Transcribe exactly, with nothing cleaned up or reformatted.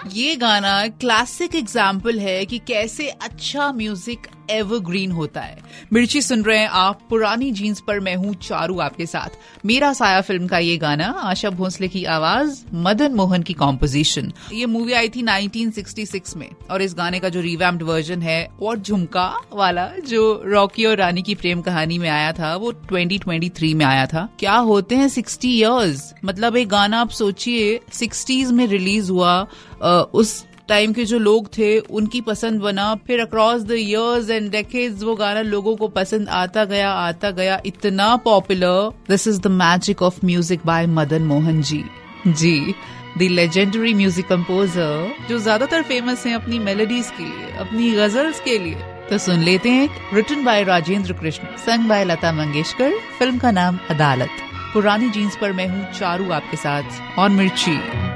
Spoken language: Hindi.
ये गाना क्लासिक एग्जाम्पल है कि कैसे अच्छा म्यूजिक एवरग्रीन होता है। मिर्ची सुन रहे हैं आप, पुरानी जीन्स पर मैं हूँ चारू आपके साथ। मेरा साया फिल्म का ये गाना, आशा भोसले की आवाज, मदन मोहन की कॉम्पोजिशन। ये मूवी आई थी नाइनटीन सिक्सटी सिक्स में और इस गाने का जो रिवैम्प्ड वर्जन है और झुमका वाला जो रॉकी और रानी की प्रेम कहानी में आया था वो ट्वेंटी ट्वेंटी थ्री में आया था। क्या होते हैं सिक्सटी इयर्स, मतलब एक गाना आप सोचिए सिक्सटीज में रिलीज हुआ, आ, उस टाइम के जो लोग थे उनकी पसंद बना, फिर across the years and decades वो गाना लोगों को पसंद आता गया आता गया इतना popular. This is the magic of music by Madan Mohan ji ji the legendary music composer जो ज्यादातर फेमस हैं अपनी मेलोडीज के लिए, अपनी गजल्स के लिए। तो सुन लेते हैं, written by Rajendra Krishna, sung by Lata Mangeshkar, film का नाम अदालत। पुरानी जीन्स पर मैं हूँ चारू आपके साथ और मिर्ची।